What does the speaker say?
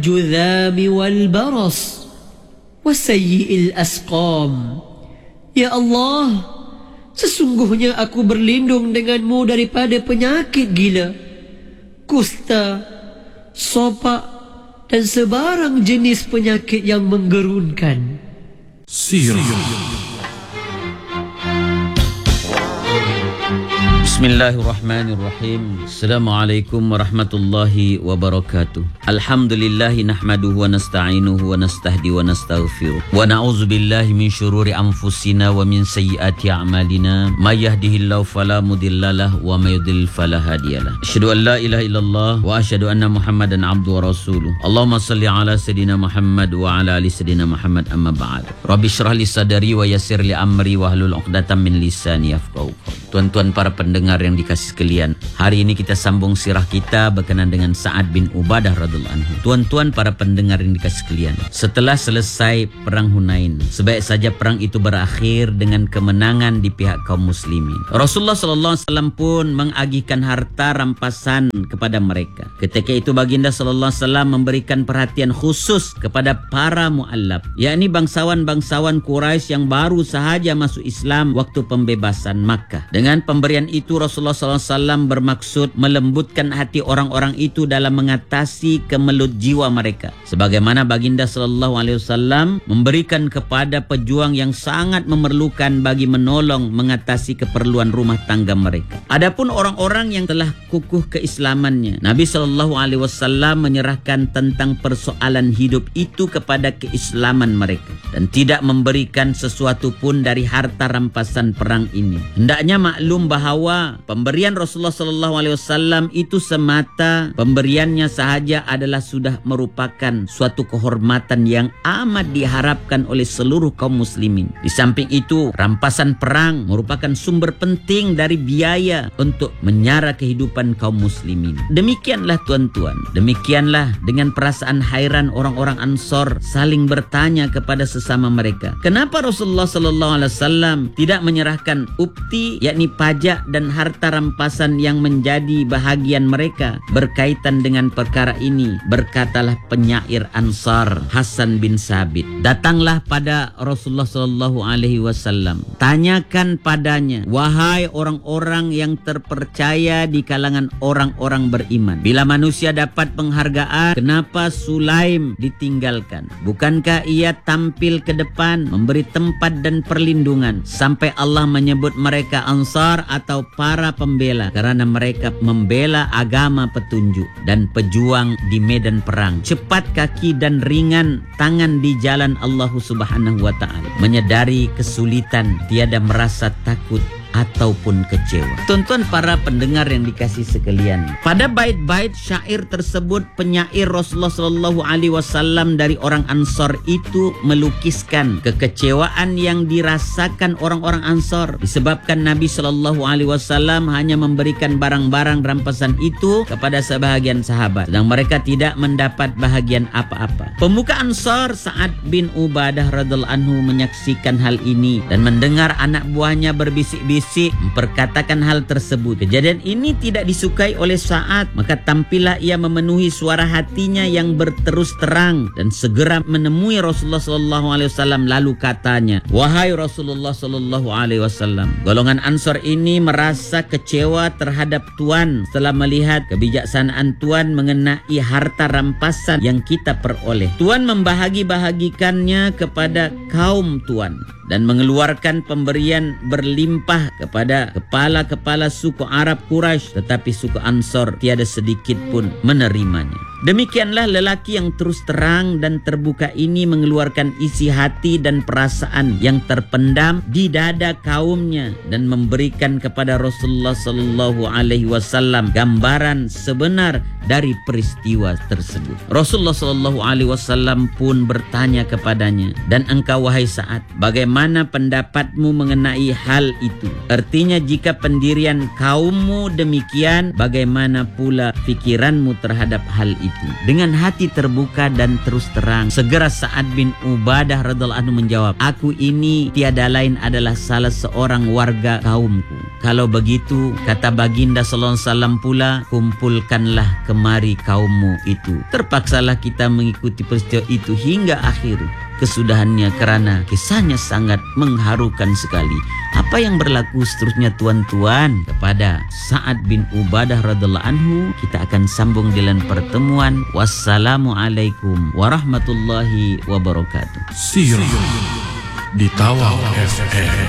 الجذام والبرص وسيء الأسقام. Ya Allah, sesungguhnya aku berlindung denganmu daripada penyakit gila, kusta, sopak dan sebarang jenis penyakit yang menggerunkan. Sirah. Bismillahirrahmanirrahim. Assalamualaikum warahmatullahi wabarakatuh. Alhamdulillahi nahmaduhu wa nasta'inuhu wa nastahdi wa nastaghfiruh. Wa na'udzu billahi min syururi anfusina wa min sayyiati a'malina. May yahdihillahu fala mudhillalah wa may yudhlil fala hadiyalah. Asyhadu an la ilaha illallah wa asyhadu anna Muhammadan abduhu wa rasuluh. Allahumma shalli ala sayidina Muhammad wa ala ali sayidina Muhammad, amma ba'd. Rabbi shrah li sadri wa yassir li amri wa hlul 'uqdatam min lisani yafqahu qawli. Tuan-tuan para pendengar yang dikasih sekalian, hari ini kita sambung sirah kita berkenaan dengan Sa'ad bin Ubadah radhiyallahu anhu. Tuan-tuan para pendengar yang dikasih sekalian, setelah selesai perang Hunain, sebaik saja perang itu berakhir dengan kemenangan di pihak kaum muslimin. Rasulullah sallallahu alaihi wasallam pun mengagihkan harta rampasan kepada mereka. Ketika itu baginda sallallahu alaihi wasallam memberikan perhatian khusus kepada para mu'allaf, yakni bangsawan-bangsawan Quraisy yang baru sahaja masuk Islam waktu pembebasan Makkah. Dengan pemberian itu Rasulullah SAW bermaksud melembutkan hati orang-orang itu dalam mengatasi kemelut jiwa mereka, sebagaimana baginda SAW memberikan kepada pejuang yang sangat memerlukan bagi menolong mengatasi keperluan rumah tangga mereka. Adapun orang-orang yang telah kukuh keislamannya, Nabi SAW menyerahkan tentang persoalan hidup itu kepada keislaman mereka dan tidak memberikan sesuatu pun dari harta rampasan perang ini. Hendaknya maklum bahawa pemberian Rasulullah SAW itu semata pemberiannya sahaja adalah sudah merupakan suatu kehormatan yang amat diharapkan oleh seluruh kaum muslimin. Di samping itu, rampasan perang merupakan sumber penting dari biaya untuk menyara kehidupan kaum muslimin. Demikianlah tuan-tuan, demikianlah dengan perasaan hairan orang-orang Ansor saling bertanya kepada sesama mereka, kenapa Rasulullah SAW tidak menyerahkan upti, yakni pajak dan harta rampasan yang menjadi bahagian mereka berkaitan dengan perkara ini. Berkatalah penyair Ansar Hasan bin Sabit, datanglah pada Rasulullah SAW, tanyakan padanya, wahai orang-orang yang terpercaya di kalangan orang-orang beriman, bila manusia dapat penghargaan, kenapa Sulaim ditinggalkan? Bukankah ia tampil ke depan memberi tempat dan perlindungan sampai Allah menyebut mereka Ansar atau para pembela, karena mereka membela agama petunjuk dan pejuang di medan perang, cepat kaki dan ringan tangan di jalan Allah Subhanahu wa ta'ala, menyadari kesulitan, tiada merasa takut ataupun kecewa. Tuan-tuan para pendengar yang dikasih sekalian, pada bait-bait syair tersebut penyair Rasulullah SAW dari orang Ansor itu melukiskan kekecewaan yang dirasakan orang-orang Ansor disebabkan Nabi SAW hanya memberikan barang-barang rampasan itu kepada sebahagian sahabat, sedang mereka tidak mendapat bahagian apa-apa. Pemuka Ansor Sa'ad bin Ubadah radhiyallahu anhu menyaksikan hal ini dan mendengar anak buahnya berbisik-bisik memperkatakan hal tersebut. Kejadian ini tidak disukai oleh Sa'ad, maka tampillah ia memenuhi suara hatinya yang berterus terang dan segera menemui Rasulullah SAW, lalu katanya, wahai Rasulullah SAW, golongan Ansor ini merasa kecewa terhadap Tuan setelah melihat kebijaksanaan Tuan mengenai harta rampasan yang kita peroleh. Tuan membahagi-bahagikannya kepada kaum Tuan dan mengeluarkan pemberian berlimpah kepada kepala-kepala suku Arab Quraisy, tetapi suku Ansor tiada sedikit pun menerimanya. Demikianlah lelaki yang terus terang dan terbuka ini mengeluarkan isi hati dan perasaan yang terpendam di dada kaumnya dan memberikan kepada Rasulullah SAW gambaran sebenar dari peristiwa tersebut. Rasulullah SAW pun bertanya kepadanya, dan engkau wahai Sa'ad, bagaimana pendapatmu mengenai hal itu? Artinya jika pendirian kaummu demikian, bagaimana pula fikiranmu terhadap hal itu? itu. Dengan hati terbuka dan terus terang, segera Sa'ad bin Ubadah radhiyallahu anhu menjawab, aku ini tiada lain adalah salah seorang warga kaumku. Kalau begitu, kata baginda sallallahu alaihi wasallam pula, kumpulkanlah kemari kaummu itu. Terpaksalah kita mengikuti peristiwa itu hingga akhir kesudahannya kerana kisahnya sangat mengharukan sekali. Apa yang berlaku seterusnya tuan-tuan kepada Sa'ad bin Ubadah radhiyallahu anhu, kita akan sambung dalam pertemuan. Wassalamualaikum warahmatullahi wabarakatuh. Sirah di Tawau FM.